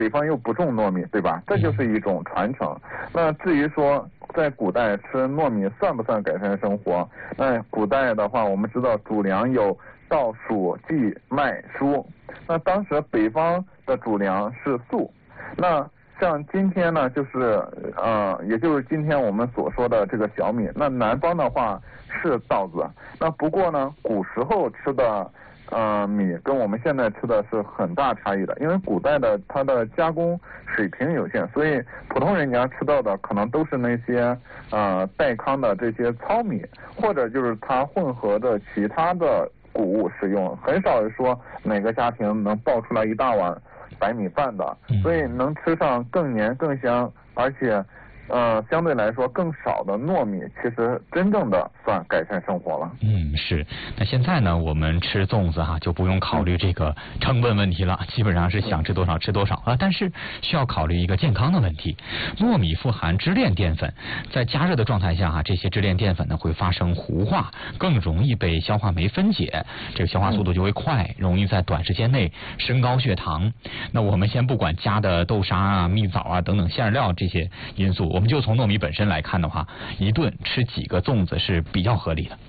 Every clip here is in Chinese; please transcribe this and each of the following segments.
北方又不种糯米，对吧？这就是一种传承。那至于说在古代吃糯米算不算改善生活？那古代的话，我们知道主粮有稻、黍、稷、麦、菽。那当时北方的主粮是粟。那像今天呢，就是也就是今天我们所说的这个小米。那南方的话是稻子。那不过呢，古时候吃的米跟我们现在吃的是很大差异的，因为古代的它的加工水平有限，所以普通人家吃到的可能都是那些代糠的这些糙米，或者就是它混合着其他的谷物使用，很少说哪个家庭能爆出来一大碗白米饭的，所以能吃上更黏更香，而且相对来说更少的糯米，其实真正的算改善生活了。 是。那现在呢，我们吃粽子就不用考虑这个成本问题了，基本上是想吃多少吃多少啊。但是需要考虑一个健康的问题，糯米富含支链淀粉，在加热的状态下这些支链淀粉呢会发生糊化，更容易被消化酶分解，这个消化速度就会快，容易在短时间内升高血糖。那我们先不管加的豆沙蜜枣等等馅料这些因素，我们就从糯米本身来看的话，一顿吃几个粽子是比较合理的？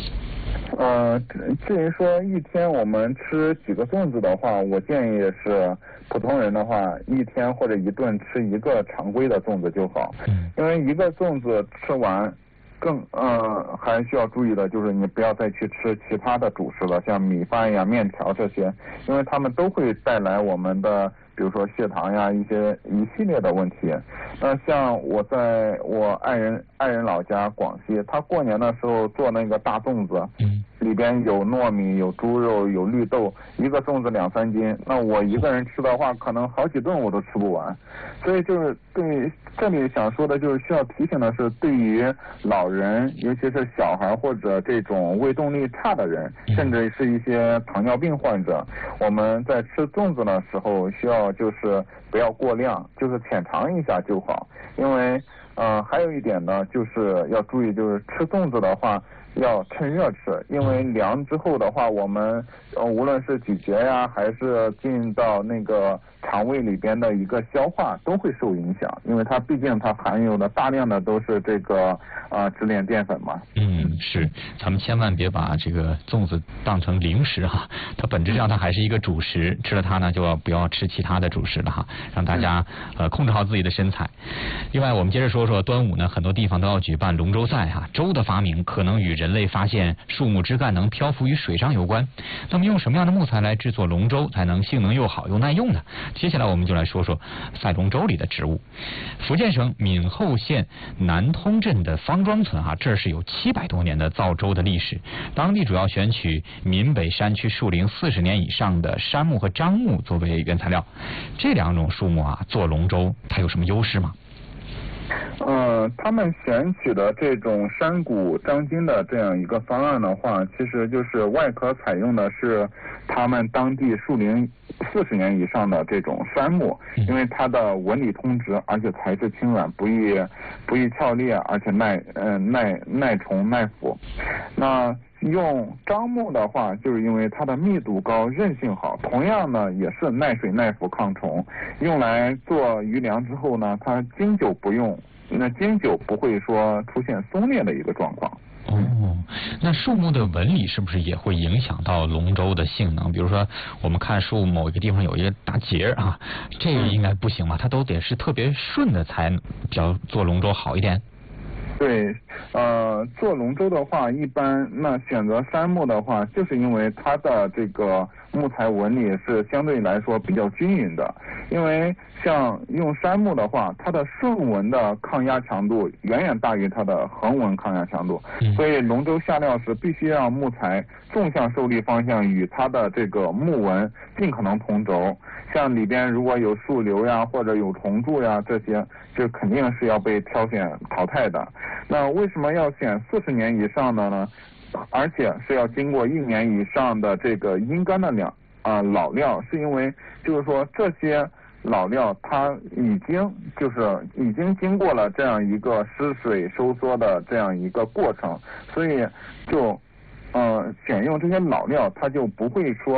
至于说一天我们吃几个粽子的话，我建议是普通人的话，一天或者一顿吃一个常规的粽子就好。因为一个粽子吃完还需要注意的就是你不要再去吃其他的主食了，像米饭呀、面条这些，因为它们都会带来我们的比如说血糖呀一系列的问题。那像我在我爱人老家广西，他过年的时候做那个大粽子，里边有糯米、有猪肉、有绿豆，一个粽子2-3斤。那我一个人吃的话，可能好几顿我都吃不完。所以就是对这里想说的就是需要提醒的是，对于老人，尤其是小孩或者这种胃动力差的人，甚至是一些糖尿病患者，我们在吃粽子的时候需要就是不要过量，就是浅尝一下就好。因为还有一点呢，就是要注意，就是吃粽子的话要趁热吃，因为凉之后的话，我们无论是咀嚼呀，还是进到那个肠胃里边的一个消化都会受影响，因为它毕竟它含有的大量的都是这个支链淀粉嘛。 是，咱们千万别把这个粽子当成零食它本质上它还是一个主食，吃了它呢就不要吃其他的主食了让大家控制好自己的身材。另外我们接着说端午呢，很多地方都要举办龙舟赛舟的发明可能与人类发现树木枝干能漂浮于水上有关。那么用什么样的木材来制作龙舟才能性能又好又耐用呢？接下来我们就来说说赛龙舟里的植物。福建省闽后县南通镇的方庄村这是有700多年的造舟的历史，当地主要选取闽北山区树龄40年以上的杉木和樟木作为原材料。这2种树木做龙舟它有什么优势吗？ 他们选取的这种杉骨张筋的这样一个方案的话，其实就是外壳采用的是他们当地树龄40年以上的这种杉木，因为它的纹理通直，而且材质轻软，不易翘裂，而且耐虫耐腐。那用樟木的话，就是因为它的密度高，韧性好，同样呢也是耐水耐腐抗虫，用来做鱼梁之后呢，它经久不用，那经久不会说出现松裂的一个状况。 那树木的纹理是不是也会影响到龙舟的性能？比如说我们看树某一个地方有一个大节这个应该不行吧？它都得是特别顺的才比较做龙舟好一点。 对，做龙舟的话，一般那选择杉木的话，就是因为它的这个木材纹理是相对来说比较均匀的。因为像用杉木的话，它的顺纹的抗压强度远远大于它的横纹抗压强度，所以龙舟下料时必须让木材纵向受力方向与它的这个木纹尽可能同轴。像里边如果有树瘤呀，或者有虫蛀呀，这些就肯定是要被挑选淘汰的。那为什么要选40年以上的呢？而且是要经过1年以上的这个阴干的老料，是因为就是说这些老料它已经经过了这样一个湿水收缩的这样一个过程，所以就选用这些老料，它就不会说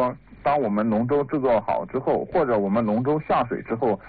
当我们龙舟制作好之后，或者我们龙舟下水之后，